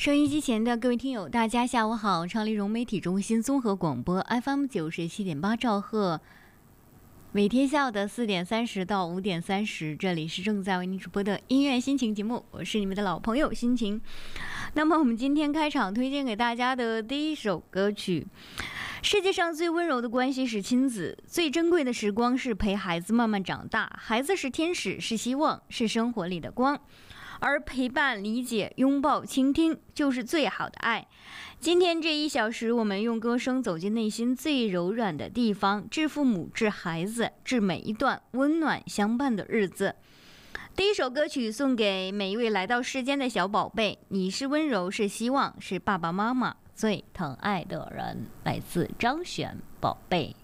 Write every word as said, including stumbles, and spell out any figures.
收音机前的各位听友，大家下午好！超丽融媒体中心综合广播 F M 九十七点八兆赫，每天下午的四点三十到五点三十，这里是正在为您直播的音乐心情节目，我是你们的老朋友心情。那么我们今天开场推荐给大家的第一首歌曲，世界上最温柔的关系是亲子，最珍贵的时光是陪孩子慢慢长大，孩子是天使，是希望，是生活里的光。而陪伴、理解、拥抱、倾听，就是最好的爱。今天这一小时，我们用歌声走进内心最柔软的地方，致父母，致孩子，致每一段温暖相伴的日子。第一首歌曲送给每一位来到世间的小宝贝，你是温柔，是希望，是爸爸妈妈最疼爱的人。来自张悬，宝贝。